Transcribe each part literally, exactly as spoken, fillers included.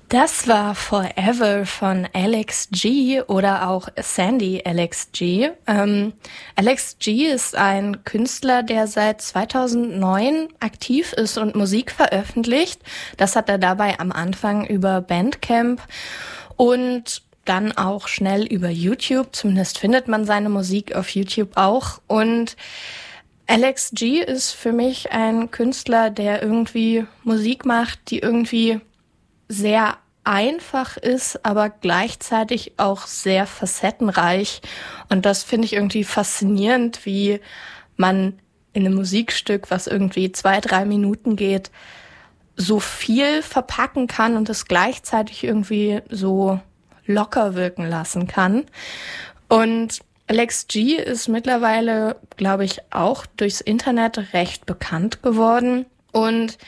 Das war Forever von Alex G oder auch Sandy Alex G. Ähm, Alex G ist ein Künstler, der seit zweitausendneun aktiv ist und Musik veröffentlicht. Das hat er dabei am Anfang über Bandcamp und dann auch schnell über YouTube. Zumindest findet man seine Musik auf YouTube auch. Und Alex G ist für mich ein Künstler, der irgendwie Musik macht, die irgendwie sehr einfach ist, aber gleichzeitig auch sehr facettenreich. Und das finde ich irgendwie faszinierend, wie man in einem Musikstück, was irgendwie zwei, drei Minuten geht, so viel verpacken kann und es gleichzeitig irgendwie so locker wirken lassen kann. Und Alex G ist mittlerweile, glaube ich, auch durchs Internet recht bekannt geworden und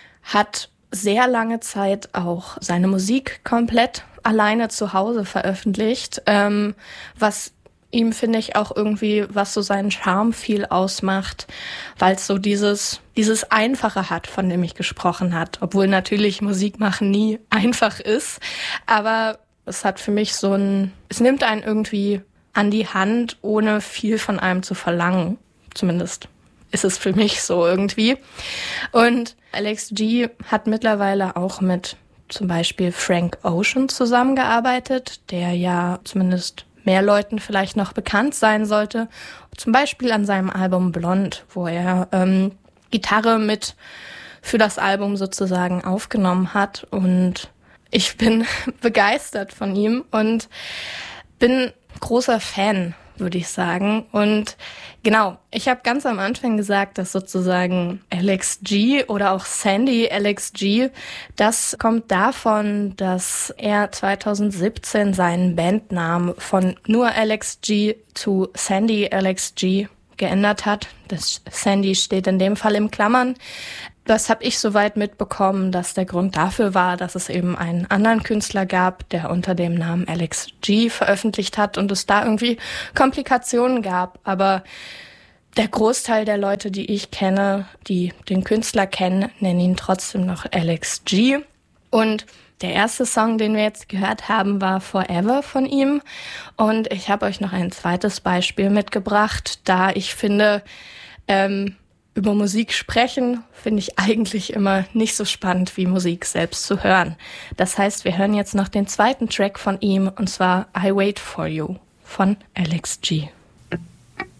hat sehr lange Zeit auch seine Musik komplett alleine zu Hause veröffentlicht, ähm, was ihm, finde ich, auch irgendwie, was so seinen Charme viel ausmacht, weil es so dieses dieses Einfache hat, von dem ich gesprochen hat, obwohl natürlich Musik machen nie einfach ist, aber es hat für mich so ein, es nimmt einen irgendwie an die Hand, ohne viel von einem zu verlangen, zumindest ist es für mich so irgendwie. Und Alex G hat mittlerweile auch mit zum Beispiel Frank Ocean zusammengearbeitet, der ja zumindest mehr Leuten vielleicht noch bekannt sein sollte. Zum Beispiel an seinem Album Blond, wo er ähm, Gitarre mit für das Album sozusagen aufgenommen hat. Und ich bin begeistert von ihm und bin großer Fan, würde ich sagen. Und genau, ich habe ganz am Anfang gesagt, dass sozusagen Alex G oder auch Sandy Alex G, das kommt davon, dass er zweitausendsiebzehn seinen Bandnamen von nur Alex G zu Sandy Alex G geändert hat. Das Sandy steht in dem Fall in Klammern. Das habe ich soweit mitbekommen, dass der Grund dafür war, dass es eben einen anderen Künstler gab, der unter dem Namen Alex G veröffentlicht hat und es da irgendwie Komplikationen gab. Aber der Großteil der Leute, die ich kenne, die den Künstler kennen, nennen ihn trotzdem noch Alex G. Und der erste Song, den wir jetzt gehört haben, war Forever von ihm. Und ich habe euch noch ein zweites Beispiel mitgebracht, da ich finde, ähm, über Musik sprechen finde ich eigentlich immer nicht so spannend, wie Musik selbst zu hören. Das heißt, wir hören jetzt noch den zweiten Track von ihm, und zwar I Wait For You von Alex G.